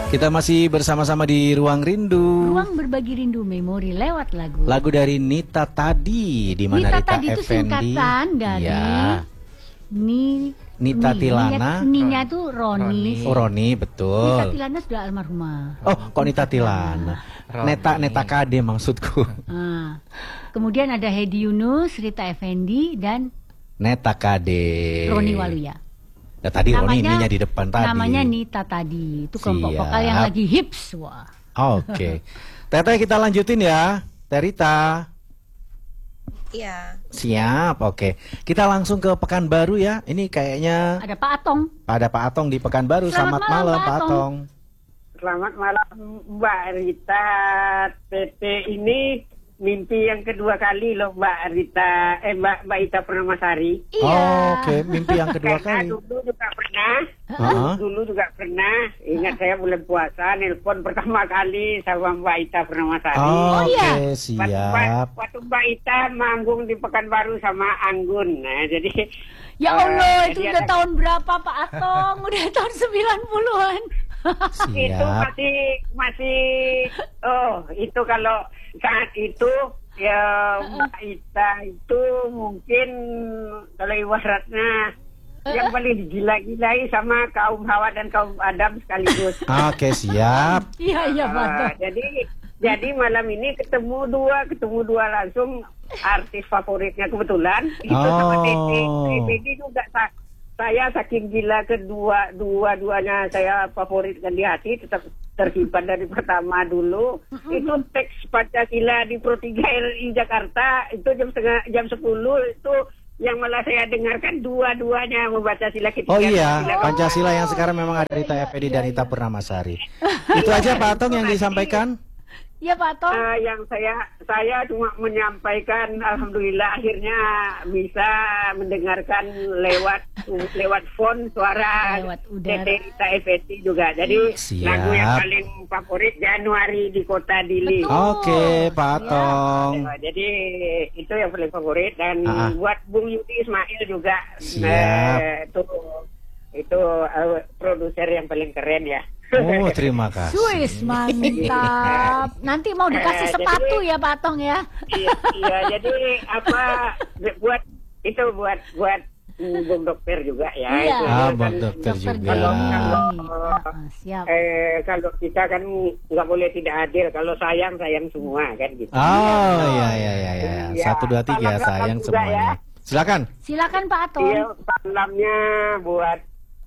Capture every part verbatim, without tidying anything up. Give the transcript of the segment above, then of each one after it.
Kita masih bersama-sama di Ruang Rindu. Ruang berbagi rindu memori lewat lagu. Lagu dari Nita Tadi, di mana Nita Rita Tadi itu Effendi. singkatan dari Ya. Ni Nita Ni- Tilana. Ninya tuh Roni. Oh, Roni, betul. Nita Tilana sudah almarhumah. Oh, kok Nita Tilana? Neta Neta Kade maksudku. Ah. Kemudian ada Hedi Yunus, Rita Effendi, dan Neta Kade. Roni Waluya. Ya, tadi Roni ininya di depan tadi. Namanya Nita Tadi. Itu kelompok Siap. vokal yang lagi hips. Wah. Oke. Teteh, kita lanjutin ya. Terita. Iya. Siap, oke. Kita langsung ke Pekanbaru ya. Ini kayaknya Ada Pak Atong. ada Pak Atong di Pekanbaru. Selamat Selamat, malam, malam, Pak Pak Atong. Atong. Selamat malam Mbak Rita. Tete ini mimpi yang kedua kali loh Mbak Rita. Eh Mbak Mbak Ita Pernamasari. Iya. Oh, oke, mimpi yang kedua Karena kali. dulu juga pernah. Heeh. Dulu juga pernah. Ingat saya bulan puasa nelpon pertama kali sama Mbak Ita Pernamasari. Oh, Oh, iya. oke, Waktu, Mbak- siap. waktu Mbak Ita manggung di Pekanbaru sama Anggun. Nah, jadi Ya eh, Allah, itu jadi udah ada- tahun berapa Pak Atong? Udah tahun sembilan puluhan. itu Siap. masih masih oh itu kalau saat itu ya Mbak Ita itu mungkin kalau ibaratnya yang paling gila-gilai sama kaum Hawa dan kaum Adam sekaligus. Oke, siap. Iya, iya Pak Ah, Atong. jadi jadi malam ini ketemu dua ketemu dua langsung artis favoritnya kebetulan itu sama Oh. Tete. Tete juga sa- saya saking gila kedua dua-duanya saya favoritkan di hati tetap tersimpan dari pertama dulu. Itu teks Pancasila di Pro tiga R I Jakarta itu jam setengah jam sepuluh itu yang malah saya dengarkan dua-duanya membaca sila ketiga. Oh iya, Sila- Pancasila yang sekarang memang ada Rita Effendi dan Rita Purnamasari. Itu aja Pak Atong yang disampaikan. Iya Pak Atong. Ah, yang saya saya cuma menyampaikan alhamdulillah akhirnya bisa mendengarkan lewat lewat phone suara Lewat udara. Tete Rita Effendi juga. Jadi Siap. lagu yang paling favorit Januari di Kota Dili. Betul. Oke, Pak Atong. Nah, jadi itu yang paling favorit dan Ah. buat Bung Yudi Ismail juga. Siap. eh, itu itu eh, produser yang paling keren ya. Oh, terima kasih. Swiss mantap. Nanti mau dikasih Eh, sepatu jadi- ya Pak Atong ya. iya, iya, jadi apa buat itu buat buat mm, Bung Dokter juga ya. Iya. Itu Ah, kan Bung Dokter juga. Kalau, kalau, Ah, siap. eh, kalau kita kan nggak boleh tidak adil. Kalau sayang sayang semua kan gitu. Oh, iya iya iya iya. Iya, Satu dua tiga salam sayang juga semuanya. ya. Silakan. Silakan Pak Atong. Iya, salamnya buat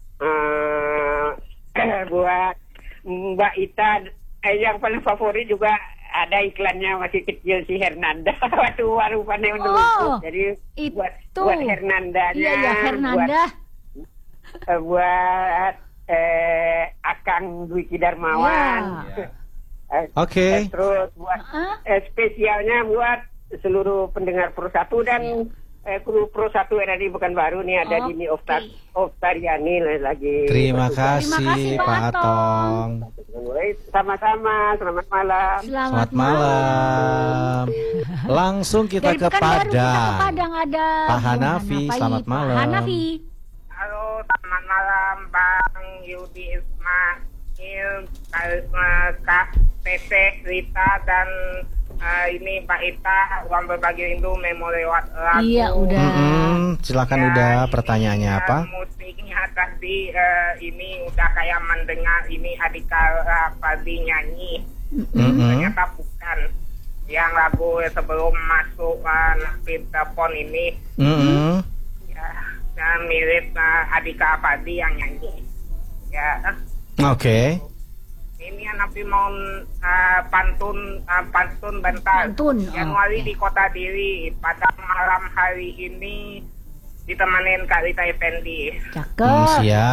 eh, buat Mbak Ita. Eh, yang paling favorit juga ada iklannya masih kecil si Hernanda waktu baru pandai Oh, meneluk. Jadi buat itu. buat Hernandanya, Iya ya buat Hernanda. eh, buat eh, Akang Dwiki Darmawan. Ya. Eh, Oke. eh, terus buat Hah? eh, spesialnya buat seluruh pendengar Pro satu dan eh, kru Pro satu yang ada di Pekanbaru nih ada Oke. Dini Oftar Oftariani lagi. Terima bertugas. kasih, kasih, Pak Pak Atong. Sama-sama, selamat malam. Selamat malam. Langsung kita Dari ke Pekanbaru kita ke Padang. Padang ada Pak Bung Hanafi, selamat Pak malam. Hanafi. Halo, selamat malam Bang Yudi Ismail, Kak Teteh Rita dan eh, ini Pak Ita, Ruang Berbagi Rindu memori lewat lagu. Iya udah. Mm-mm, silakan Ya, udah ini, pertanyaannya eh, apa? Musiknya tadi eh, ini udah kayak mendengar ini Adika Padi nyanyi. Mm-mm. Ternyata bukan. Yang lagu sebelum masuk uh, Napit telepon ini Mm-mm. ya, ya mirip uh, Adika Padi yang nyanyi. Ya, Oke. ini Nabi mau uh, pantun uh, pantun bentar. Pantun, oh, Januari oke. di Kota Diri pada malam hari ini ditemanin Kak Rita Effendi. Hmm, Cakep. siap.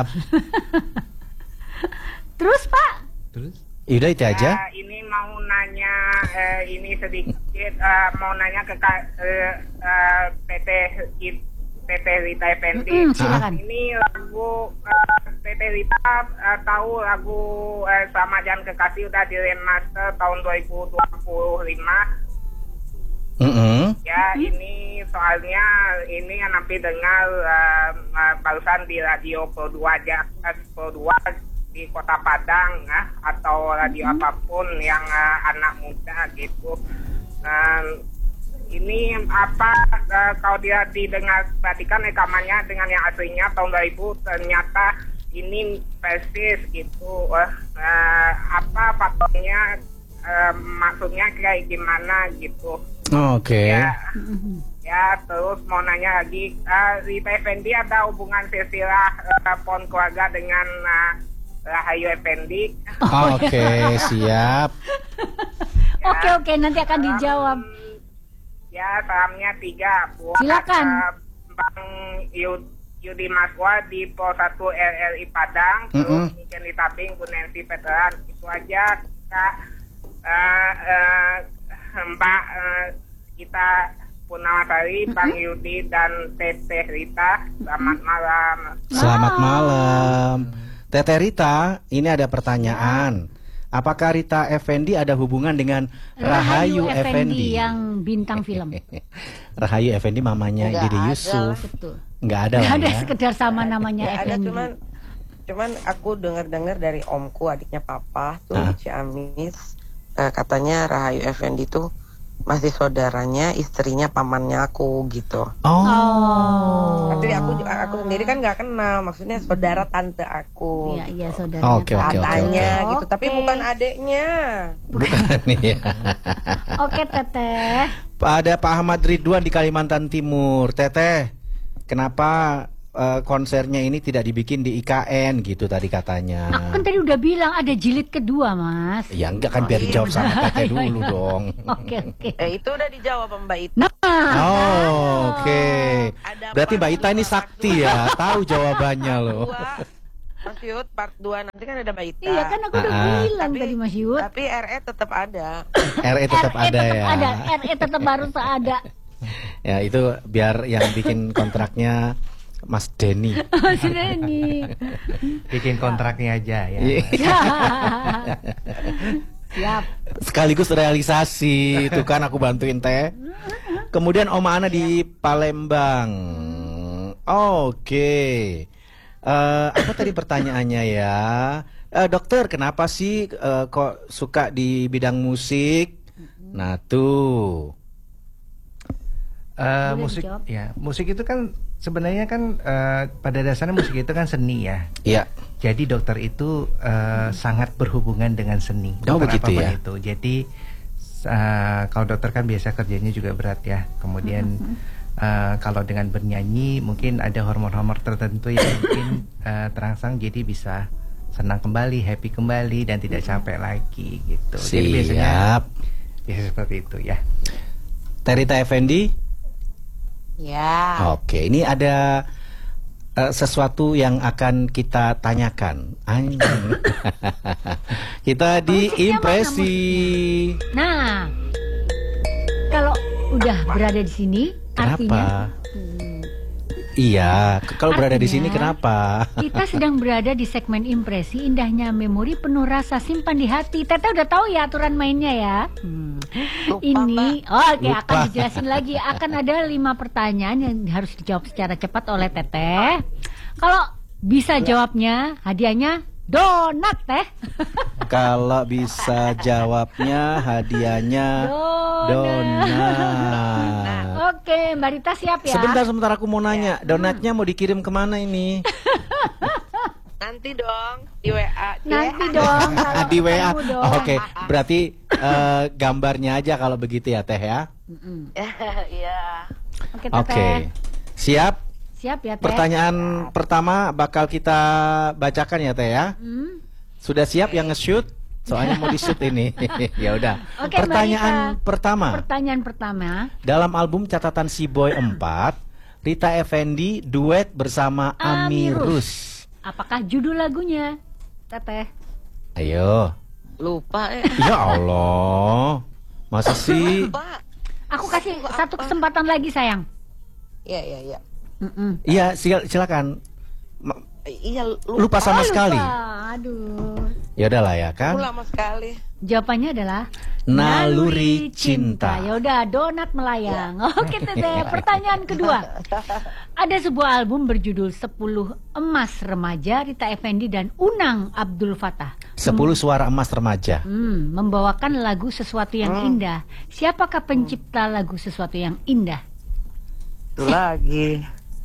Terus Pak? Udah itu aja. Ya, ini mau nanya eh, ini sedikit eh, mau nanya ke Kak eh, eh, Teteh Teteh Rita Effendi. Mm-mm, silakan. Ini lagu uh, Teteh Rita uh, tahu lagu uh, Sama Jangan Kekasih udah di remaster tahun dua ribu dua puluh lima. Mm-mm. Ya, ini soalnya ini yang nanti dengar uh, uh, barusan di radio Pro dua aja, uh, Pro dua di Kota Padang ya, atau radio Mm-hmm. apapun yang uh, anak muda gitu. Nah, ini apa uh, kalau dia didengar perhatikan rekamannya dengan yang aslinya tahun dua ribu, ternyata ini persis gitu. Uh, uh, apa faktornya, uh, maksudnya kayak gimana gitu. Oke. Ya, Mm-mm. ya terus mau nanya lagi, uh, Rita Effendi ada hubungan silsilah uh, pohon keluarga dengan uh, Rahayu Effendi? Oke, siap. Oke oke nanti akan dijawab. Um, ya, salamnya tiga buat Silakan. uh, Bang Yud Yudi Maswa di Pol satu R R I Padang, Mm-mm. terus Niken Litabing, Bu Nancy Veteran. Itu aja, Kak. Uh, uh, Mbak uh, kita Purnawasari, Bang Yudi dan Teteh Rita. Selamat malam. Selamat malam. Teteh Rita, ini ada pertanyaan. Apakah Rita Effendi ada hubungan dengan Rahayu, Effendi? yang bintang film. Rahayu Effendi mamanya Nggak Dede ada Yusuf. Betul. Nggak ada Nggak lah ada ya. sekedar sama namanya Ya, ada Effendi. cuman cuman aku dengar-dengar dari omku, adiknya papa tuh Ah. di Ciamis, eh, katanya Rahayu Effendi tuh masih saudaranya istrinya pamannya aku gitu. Oh. Tapi aku aku sendiri kan nggak kenal, maksudnya saudara tante aku. Iya iya gitu. saudaranya. Oke, oke, oke, Katanya oke. gitu, tapi Oke. bukan adeknya. Bukan ya. Oke Teteh. Ada Pak Ahmad Ridwan di Kalimantan Timur. Teteh, kenapa eh, konsernya ini tidak dibikin di I K N gitu tadi katanya? Aku kan tadi udah bilang ada jilid kedua Mas. Ya enggak kan biar dijawab sama Teteh dulu dong. Oke oke. Eh itu udah dijawab sama Mbak Ita. Nah. Oh, oke. Ada Berarti part Mbak Ita ini dua, sakti ya, tahu jawabannya loh. Dua, Mas Yud, part dua nanti kan ada Mbak Ita. Iya kan aku udah Ah, ah. bilang Tapi- tadi Mas Yud. Tapi R E tetap ada. R E tetap R E ada tetap ya. ada. R E tetap harus ada. Ya itu biar yang bikin kontraknya Mas Denny. Mas Denny. Bikin kontraknya aja ya. Iya. Siap. Sekaligus realisasi itu kan aku bantuin Teh. Kemudian Oma Ana di Palembang. Oke. Eh, apa tadi pertanyaannya ya? Eh, dokter, kenapa sih eh, kok suka di bidang musik? Nah tuh. Eh, Boleh musik dijawab? ya, musik itu kan sebenarnya kan eh, pada dasarnya musik itu kan seni ya. Iya. Jadi dokter itu eh, sangat berhubungan dengan seni. Oh, Dokter begitu apapun ya? itu. Jadi eh, kalau dokter kan biasa kerjanya juga berat ya. Kemudian eh, kalau dengan bernyanyi mungkin ada hormon-hormon tertentu yang mungkin eh, terangsang, jadi bisa senang kembali, happy kembali dan tidak capek lagi gitu. Jadi biasanya Siap. biasa seperti itu ya. Terita Effendi. Ya. Oke, ini ada eh, sesuatu yang akan kita tanyakan. Anjing. Kita di Musiknya impresi. Nah, kalau udah berada di sini, artinya Kenapa? Iya, k- kalau berada di sini Artinya, kenapa? kita sedang berada di segmen impresi, indahnya memori penuh rasa simpan di hati. Tete udah tahu ya aturan mainnya ya. Hmm. Lupa, Ini, oh, oke Lupa. akan dijelasin lagi. Akan ada lima pertanyaan yang harus dijawab secara cepat oleh Teteh. Kalau bisa jawabnya, hadiahnya donat Teh. Kalau bisa jawabnya hadiahnya donat. Oke, Mbak Rita siap ya? Sebentar, sebentar aku mau nanya, donatnya mau dikirim kemana ini? Nanti dong di W A. Di Nanti W A. dong. kalau Di W A. ketemu dong. Oke, berarti eh, gambarnya aja kalau begitu ya Teh ya. Mm-mm. Iya. Oke, Oke, Teteh. siap. Siap ya, Teh? Pertanyaan pertama bakal kita bacakan ya Teh ya. Hmm. Sudah siap yang nge-shoot? Soalnya mau di-shoot ini. Ya udah. Oke, Mbak Pertanyaan Rita. pertama. Pertanyaan pertama. Dalam album catatan Si Boy empat, Rita Effendi duet bersama Amirus. Apakah judul lagunya, Teteh? Ayo. Lupa ya. Ya Allah. Masa sih? Lupa. Aku kasih Lagu satu apa? kesempatan lagi, sayang. Iya iya iya. Mm-mm. Iya, sil- silakan. Ma- Iya lupa. Lupa sama Oh, sekali. lupa. Aduh. Ya udahlah ya Aku kan. lama sekali. Jawabannya adalah Naluri cinta. Ya udah, donat melayang. Oke, Teteh. Pertanyaan kedua. Ada sebuah album berjudul sepuluh Emas Remaja, Rita Effendy dan Unang Abdul Fattah. sepuluh suara emas remaja. Hmm, membawakan lagu Sesuatu yang Indah. Siapakah pencipta lagu Sesuatu yang Indah? Itu lagi.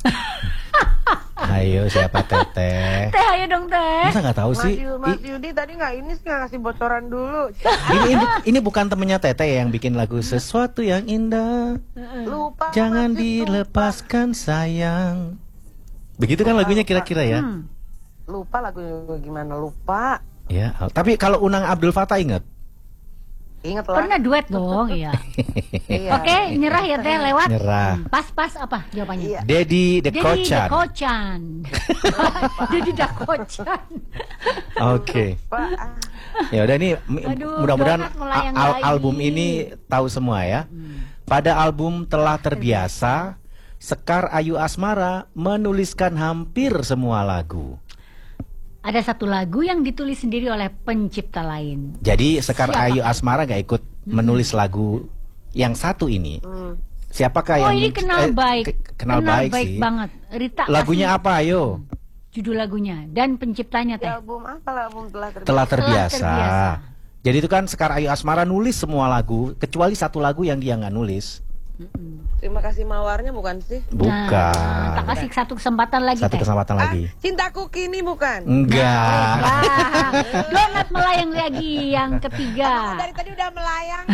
Ayo siapa Teteh? Teh, ayo dong Teh. Masa nggak tahu Mas, sih? Yu- Mas I- Yudi tadi nggak ini sih nggak ngasih bocoran dulu. ini, ini ini bukan temennya Teteh yang bikin lagu Sesuatu yang Indah. Lupa. Jangan Mas, itu dilepaskan sayang. Begitu kan lagunya kira-kira ya? Hmm. Lupa lagunya gimana lupa. Ya, tapi kalau Unang Abdul Fattah ingat? Ingat lah. Pernah duet dong, iya. Iya. Oke, nyerah ya Teh, lewat. Nyerah. Hmm, Pas-pas apa jawabannya? Iya. Dedi the Dedi Kocan. Dakocan. Dedi Dakocan. Oke. Pak, ah, Ya udah nih, m- Aduh, mudah-mudahan donat melayang al- lagi. album ini tahu semua ya. Pada album Telah Terbiasa, Sekar Ayu Asmara menuliskan hampir semua lagu. Ada satu lagu yang ditulis sendiri oleh pencipta lain. Jadi Sekar Siapa? Ayu Asmara gak ikut menulis lagu yang satu ini. hmm. Siapakah Oh, yang ini kenal eh, baik. ke- kenal, baik, sih. banget. Rita Lagunya kasih apa? Ayo. judul lagunya dan penciptanya Di Teh. album apa lah album telah terbiasa. Telah terbiasa. Terbiasa. Jadi itu kan Sekar Ayu Asmara nulis semua lagu kecuali satu lagu yang dia nggak nulis. Terima kasih mawarnya bukan sih? Bukan. Nah, tak kasih satu kesempatan lagi Satu Teh. kesempatan lagi. Ah, cintaku kini bukan. Enggak. Wah, donat melayang lagi yang ketiga. Dari tadi udah melayang.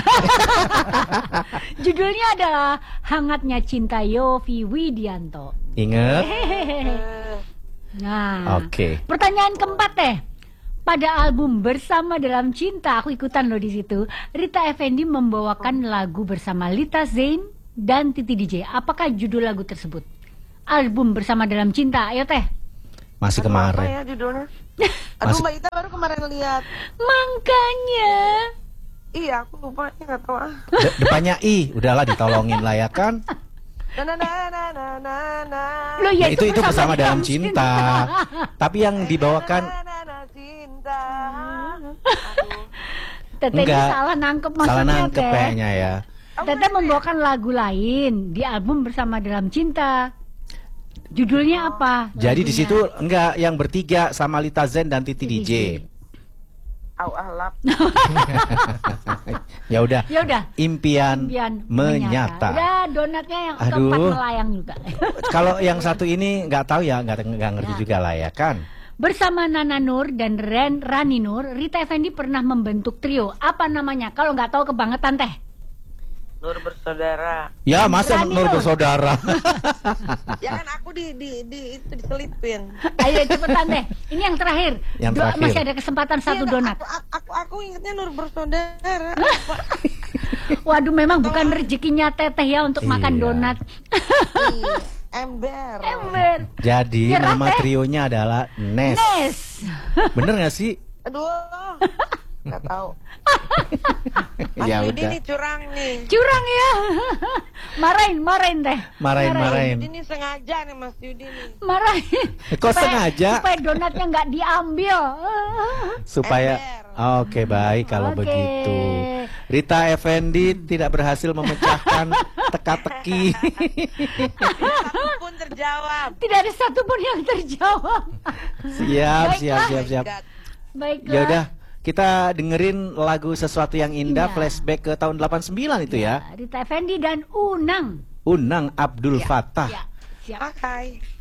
Judulnya adalah Hangatnya Cinta Yofi Widianto. Ingat? Eh, Nah, Oke. pertanyaan keempat Teh. Pada album Bersama Dalam Cinta, aku ikutan loh di situ. Rita Effendy membawakan lagu bersama Lita Zain dan Titi D J. Apakah judul lagu tersebut? Album Bersama Dalam Cinta. Ayo Teh. Masih aduh, apa kemarin. ya judulnya? Aduh Masih- Mbak Ita baru kemarin lihat. Makanya. Iya aku lupa ya nggak tahu ah. De- depannya I, udahlah ditolongin lah ya kan. Na na na na na na na. Loh, Ya, ya itu itu bersama dalam cinta. Tapi yang dibawakan Na na na cinta. Aduh. Teteh ini Enggak. salah nangkep maksudnya salah nangkep Teh. kayaknya ya. Teteh membawakan lagu lain di album Bersama Dalam Cinta. Judulnya apa? Jadi di lagunya? situ enggak yang bertiga sama Lita Zen dan Titi D J. Au ahlap. Ya udah. Ya udah. Impian, Impian menyata. Udah donatnya yang Aduh. keempat melayang juga. Kalau yang satu ini nggak tahu ya, nggak nggak ngerti Ya. juga lah ya kan. Bersama Nana Nur dan Ren Rani Nur, Rita Effendy pernah membentuk trio. Apa namanya? Kalau nggak tahu kebangetan Teh. Nur bersaudara. Ya masa Berani Nur loh. bersaudara. Ya kan aku di di di itu diselipin. Ayo cepetan Teh. Ini yang terakhir. Yang Dua- terakhir. Masih ada kesempatan satu Iya, donat. Aku, aku aku ingetnya Nur bersaudara. Waduh, memang bukan rezekinya Teteh ya untuk makan Iya. donat. Iya, ember. Ember. Jadi Nyerah, nama Teh. trionya adalah Nes. Nes. Bener nggak sih? Aduh. Nggak tahu. Ya Mas Yudi udah. nih curang nih. Curang ya. Marahin, marahin Teh. Marahin, Mas marahin. Yudi nih sengaja nih Mas Yudi nih. Marahin. Kok sengaja? Supaya donatnya nggak diambil. Supaya Ember. oke baik kalau Oke. begitu. Rita Effendy tidak berhasil memecahkan teka-teki. Satu pun terjawab. Tidak ada satupun yang terjawab. Siap, siap, Baiklah. siap, siap. God. Baiklah. Ya udah, kita dengerin lagu Sesuatu yang Indah Iya. flashback ke tahun delapan puluh sembilan itu ya. Rita Effendy dan Unang. Unang Abdul Fattah. Ya, siap. Pakai.